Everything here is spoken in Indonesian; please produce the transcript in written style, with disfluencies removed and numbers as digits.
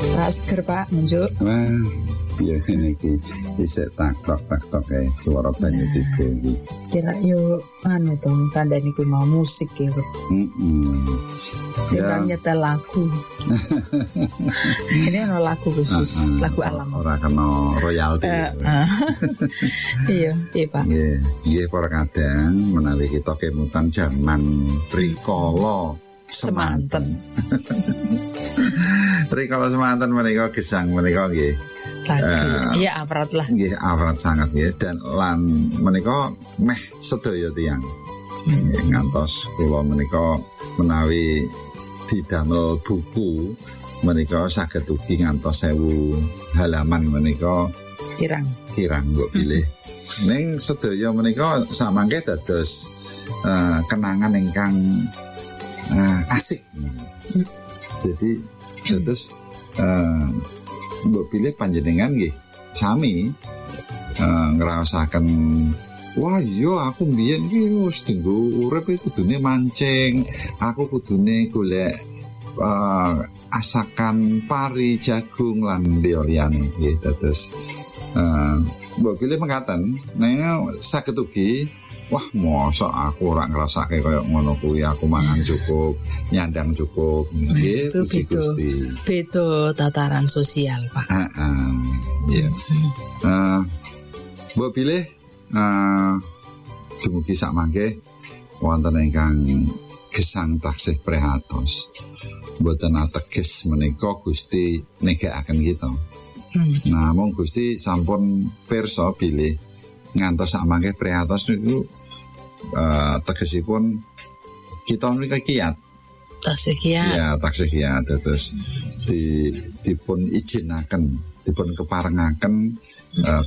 Seger Pak, njuk. Wah, ya niki isih tak-tok suara banyu tiga iki. Kira yo anu to, kandhane ku mau musik gitu. Ya nyetel lagu. Ini ono lagu khusus, lagu alam. Ora kena royalti. Iya, Pak. Nggih, para kadang menawi kita kemutan jaman rikala semanten. Rikala semanten menika gesang menika nggih. Iya aparat lah. Nggih, aparat sangat nggih dan lan menika meh sedaya tiyang. Ngantos kula menika menawi didamel buku menika saged ugi ngantos 1000 halaman menika kirang mbok pilih. Ning sedaya menika samangke dados kenangan ingkang asik. Jadi terus mbok pilih panjenengan nggih sami ngrasakaken wah iya aku mbiyen iki wis dienggo urip iki kudune mancing, aku kudune golek asakan pari jagung lan liyane nggih terus mbok pilih mengkaten nek saged ugi wah mosok aku ora ngrasake kaya ngono kuwi aku mangan cukup nyandang cukup nggih puji Gusti beda tataran sosial Pak iya mbok pilih dumugi sak mangke wonten ingkang gesang taksih prihatos mboten ateges menika Gusti negakaken kita namung Gusti sampun pirsa bilih ngantos sak mangke prihatos niku tegesipun kita menika kiat taksih kiat terus dipun izinaken dipun keparengaken